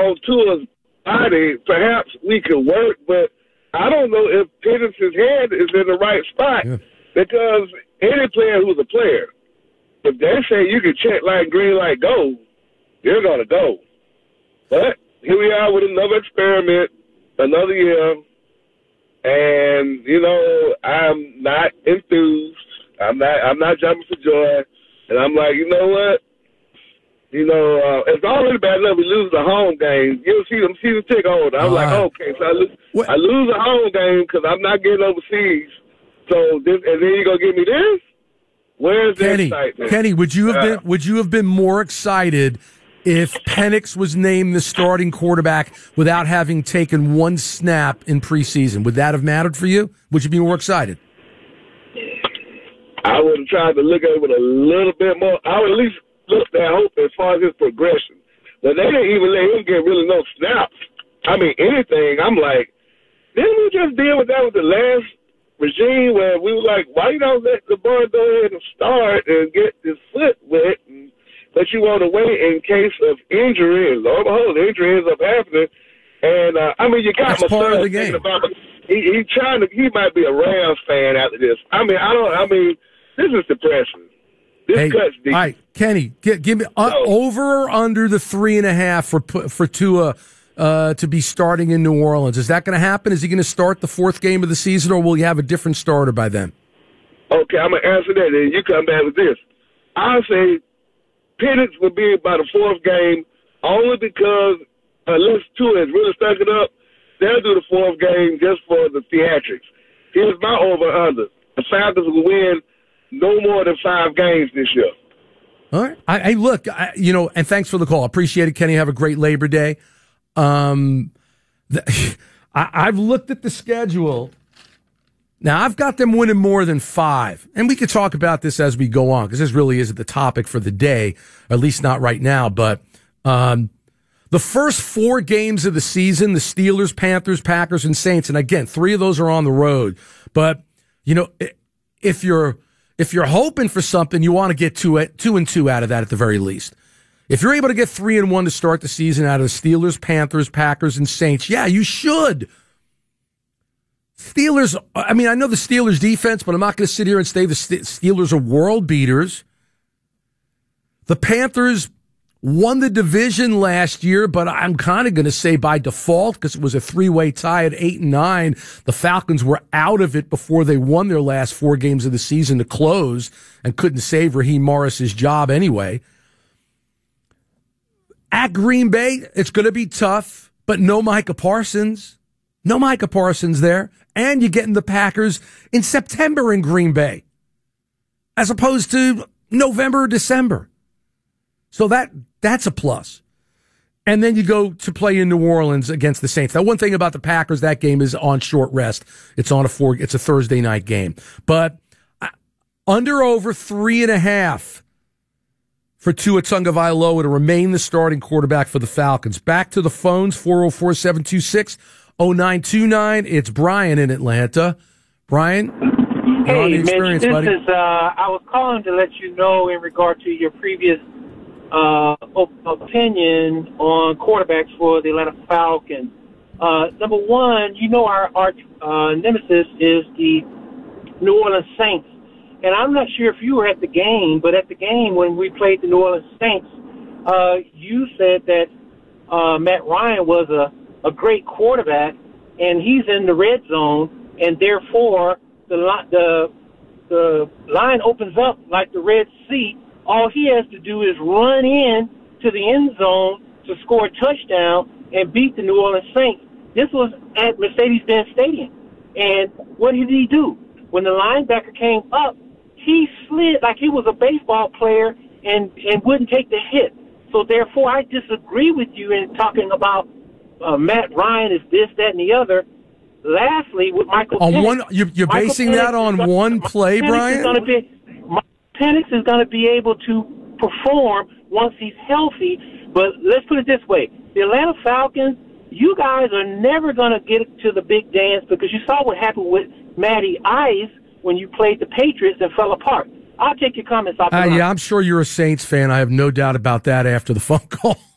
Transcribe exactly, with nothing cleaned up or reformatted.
on Tua's body, perhaps we could work, but I don't know if Penix's head is in the right spot yeah. because any player who's a player, if they say you can check light, green light, go, you're going to go. But here we are with another experiment, another year, and, you know, I'm not enthused. I'm not I'm not jumping for joy. And I'm like, you know what? You know, uh, it's already bad enough we lose the home game. You'll see them season ticket holder. I'm All like, right. okay, so I lose, I lose a home game because I'm not getting overseas. So this, and then you're gonna give me this? Where's the Kenny, excitement? Kenny, would you have uh, been would you have been more excited if Penix was named the starting quarterback without having taken one snap in preseason? Would that have mattered for you? Would you be more excited? I would have tried to look at it with a little bit more. I would at least look at hope as far as his progression. But they didn't even let him get really no snaps. I mean, anything. I'm like, didn't we just deal with that with the last regime where we were like, why you don't let the boy go ahead and start and get his foot wet, and, but you want to wait in case of injury, and lo and behold, the injury ends up happening. And, uh, I mean, you got That's my part son of the game. thinking about he, he trying to, he might be a Rams fan after this. I mean, I don't, I mean, this is depressing. This hey, cuts deep. All right, Kenny, give, give me uh, So, over or under the three and a half for for Tua uh, to be starting in New Orleans. Is that going to happen? Is he going to start the fourth game of the season, or will you have a different starter by then? Okay, I'm going to answer that, and you come back with this. I'll say Penix will be by the fourth game only because unless Tua is really stuck it up, they'll do the fourth game just for the theatrics. Here's my over-under. The Falcons will win no more than five games this year. All right. I, I look, I, you know, and thanks for the call. Appreciate it, Kenny. Have a great Labor Day. Um, the, I, I've looked at the schedule. Now, I've got them winning more than five. And we could talk about this as we go on, because this really isn't the topic for the day, or at least not right now. But um, the first four games of the season, the Steelers, Panthers, Packers, and Saints, and again, three of those are on the road. But, you know, if you're If you're hoping for something, you want to get two, two and two out of that at the very least. If you're able to get three and one to start the season out of the Steelers, Panthers, Packers, and Saints, yeah, you should. Steelers, I mean, I know the Steelers defense, but I'm not going to sit here and say the Steelers are world beaters. The Panthers won the division last year, but I'm kind of going to say by default, because it was a three-way tie at eight and nine. The Falcons were out of it before they won their last four games of the season to close and couldn't save Raheem Morris's job anyway. At Green Bay, it's going to be tough, but no Micah Parsons. No Micah Parsons there. And you're getting the Packers in September in Green Bay, as opposed to November or December. So that that's a plus. And then you go to play in New Orleans against the Saints. Now, one thing about the Packers, that game is on short rest. It's on a four. It's a Thursday night game. But under over three and a half for Tua Tagovailoa to remain the starting quarterback for the Falcons. Back to the phones, four oh four, seven two six, oh nine two nine. It's Brian in Atlanta. Brian, you're on the experience, Mitch, this buddy. is, uh, I was calling to let you know in regard to your previous uh, op- opinion on quarterbacks for the Atlanta Falcons. Uh, number one, you know our arch uh, nemesis is the New Orleans Saints. And I'm not sure if you were at the game, but at the game when we played the New Orleans Saints, uh, you said that uh, Matt Ryan was a, a great quarterback, and he's in the red zone, and therefore the li- the the line opens up like the Red Sea. All he has to do is run in to the end zone to score a touchdown and beat the New Orleans Saints. This was at Mercedes-Benz Stadium. And what did he do? When the linebacker came up, he slid like he was a baseball player and, and wouldn't take the hit. So, therefore, I disagree with you in talking about uh, Matt Ryan is this, that, and the other. Lastly, with Michael On Penix, one, you're, you're Michael basing Penix that on gonna, one play, Penix Brian? Is gonna be, Penix is going to be able to perform once he's healthy. But let's put it this way. The Atlanta Falcons, you guys are never going to get to the big dance because you saw what happened with Matty Ice when you played the Patriots and fell apart. I'll take your comments off the Uh, line. yeah, I'm sure you're a Saints fan. I have no doubt about that after the phone call.